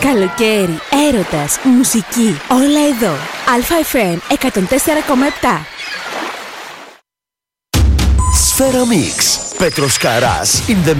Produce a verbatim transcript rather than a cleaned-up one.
Καλοκαίρι, έρωτας, μουσική, όλα εδώ. Αλφα εφ εμ εκατόν τέσσερα κόμμα επτά. Σφαίρα Mix. Πέτρος Καράς in the